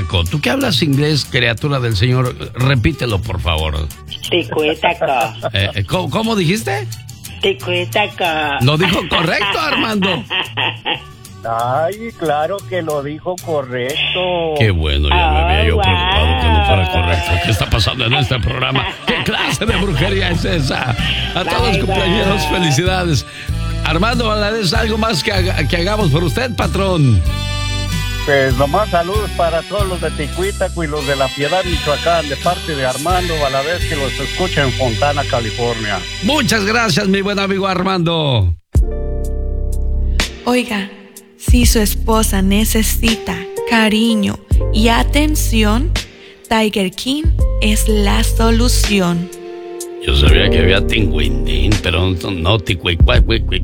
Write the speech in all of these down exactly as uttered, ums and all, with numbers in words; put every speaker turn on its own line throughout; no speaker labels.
ticuetaco. ¿Tú qué hablas inglés, criatura del Señor? Repítelo, por favor.
Ticuetaco.
Eh, ¿cómo, ¿Cómo dijiste?
Ticuetaco.
Lo dijo correcto, Armando.
Ay, claro que lo dijo correcto.
Qué bueno, ya me había yo preocupado que no fuera correcto. ¿Qué está pasando en este programa? ¿Qué clase de brujería es esa? A todos los cumpleaños, felicidades. Armando Valadez, ¿algo más que, haga, que hagamos por usted, patrón?
Pues nomás saludos para todos los de Ticuitaco y los de La Piedad, Michoacán, de parte de Armando Valadez, que los escucha en Fontana, California.
Muchas gracias, mi buen amigo Armando.
Oiga, si su esposa necesita cariño y atención, Tiger King es la solución.
Yo sabía que había tingüindín, pero no ticuicuicuicuic,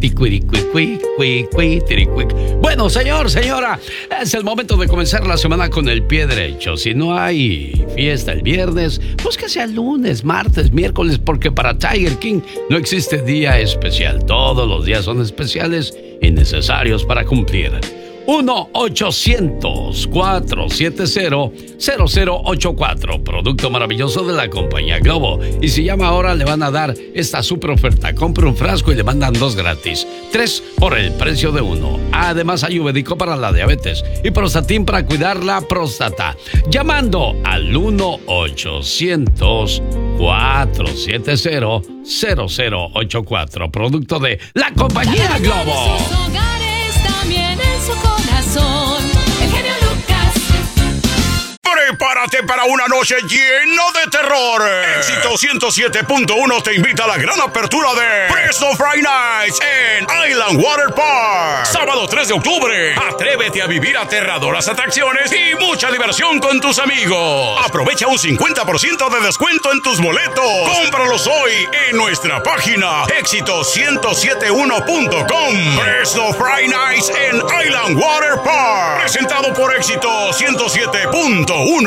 ticuiricuicuicuicuic. Bueno, señor, señora, es el momento de comenzar la semana con el pie derecho. Si no hay fiesta el viernes, pues que sea lunes, martes, miércoles, porque para Tiger King no existe día especial. Todos los días son especiales y necesarios para cumplir. uno ochocientos, cuatrocientos setenta, cero cero ocho cuatro. Producto maravilloso de la compañía Globo. Y si llama ahora le van a dar esta super oferta. Compre un frasco y le mandan dos gratis. Tres por el precio de uno. Además hay Ubedico para la diabetes y Prostatin para cuidar la próstata. Llamando al uno ochocientos, cuatrocientos setenta, cero cero ocho cuatro. Producto de la compañía Globo.
También en su corazón, el genio Lucas.
Prepárate para una noche llena de terror. Éxito ciento siete punto uno te invita a la gran apertura de Presto Friday Nights en Island Water Park. Sábado tres de octubre. Atrévete a vivir aterradoras atracciones y mucha diversión con tus amigos. Aprovecha un cincuenta por ciento de descuento en tus boletos. Cómpralos hoy en nuestra página éxito ciento setenta y uno punto com. Presto Friday Nights en Island Water Park. Presentado por Éxito ciento siete punto uno.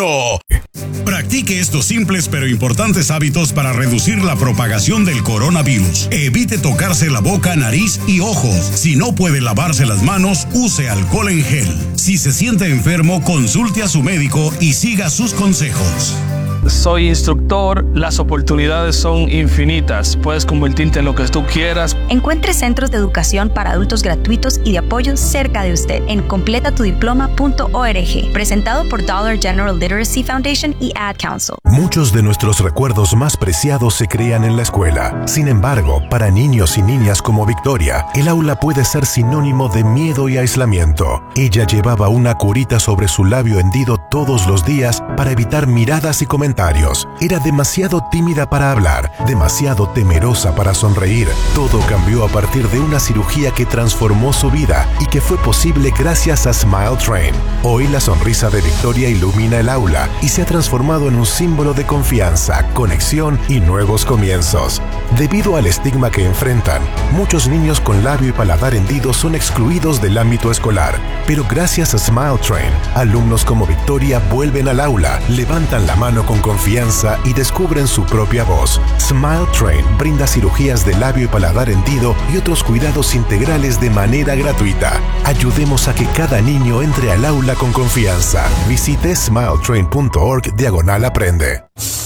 Practique estos simples pero importantes hábitos para reducir la propagación del coronavirus. Evite tocarse la boca, nariz y ojos. Si no puede lavarse las manos, use alcohol en gel. Si se siente enfermo, consulte a su médico y siga sus consejos.
Soy instructor, las oportunidades son infinitas. Puedes convertirte en lo que tú quieras.
Encuentre centros de educación para adultos gratuitos y de apoyo cerca de usted en completa tu diploma punto org. Presentado por Dollar General Literacy Foundation y Ad Council.
Muchos de nuestros recuerdos más preciados se crean en la escuela. Sin embargo, para niños y niñas como Victoria, el aula puede ser sinónimo de miedo y aislamiento. Ella llevaba una curita sobre su labio hendido todos los días para evitar miradas y comentarios. Era demasiado tímida para hablar, demasiado temerosa para sonreír. Todo cambió a partir de una cirugía que transformó su vida y que fue posible gracias a Smile Train. Hoy la sonrisa de Victoria ilumina el aula y se ha transformado en un símbolo de confianza, conexión y nuevos comienzos. Debido al estigma que enfrentan, muchos niños con labio y paladar hendidos son excluidos del ámbito escolar. Pero gracias a Smile Train, alumnos como Victoria vuelven al aula, levantan la mano con confianza y descubren su propia voz. Smile Train brinda cirugías de labio y paladar hendido y otros cuidados integrales de manera gratuita. Ayudemos a que cada niño entre al aula con confianza. Visite smiletrain punto org diagonal aprende.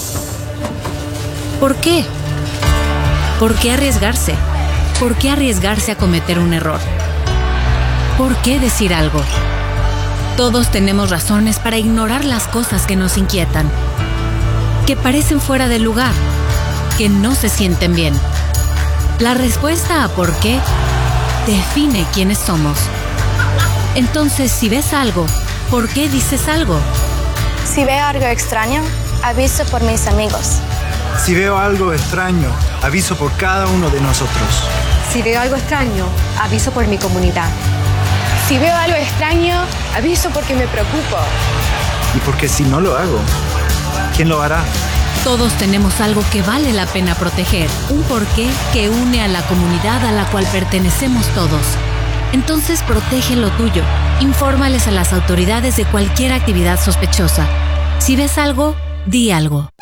¿Por qué? ¿Por qué arriesgarse? ¿Por qué arriesgarse a cometer un error? ¿Por qué decir algo? Todos tenemos razones para ignorar las cosas que nos inquietan, que parecen fuera de lugar, que no se sienten bien. La respuesta a por qué define quiénes somos. Entonces, si ves algo, ¿por qué dices algo?
Si veo algo extraño, aviso por mis amigos.
Si veo algo extraño, aviso por cada uno de nosotros.
Si veo algo extraño, aviso por mi comunidad.
Si veo algo extraño, aviso porque me preocupo.
Y porque si no lo hago, ¿quién lo hará?
Todos tenemos algo que vale la pena proteger, un porqué que une a la comunidad a la cual pertenecemos todos. Entonces protege lo tuyo. Infórmales a las autoridades de cualquier actividad sospechosa. Si ves algo, di algo.